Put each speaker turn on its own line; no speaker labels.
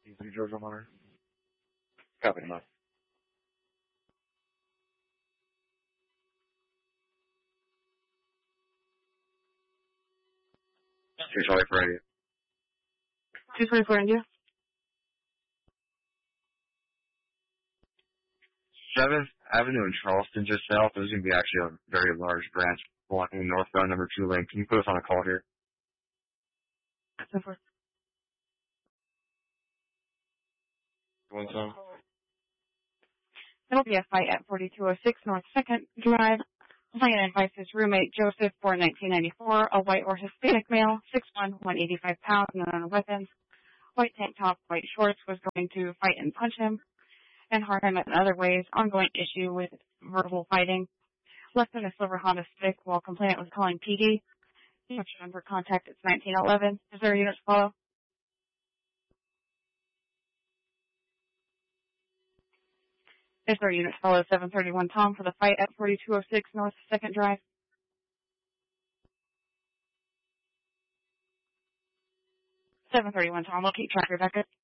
D3 Georgia Hunter. Copy, enough. 2 Charlie for radio.
224 India.
7th Avenue in Charleston, just south. There's going to be actually a very large branch blocking northbound number 2 lane. Can you put us on a call here?
7-4.
One time.
It'll be a fight at 4206 North 2nd Drive. Client advised his roommate, Joseph, born 1994, a white or Hispanic male, 6'1", 185 pounds, known weapons, white tank top, white shorts, was going to fight and punch him and harm him in other ways. Ongoing issue with verbal fighting. Left in a silver Honda Civic while complainant was calling PD. Instruction for contact is 1911. Is there a unit to follow? Is there a unit to follow 731 Tom for the fight at 4206 North 2nd Drive? 731 Tom, we'll keep track of your record.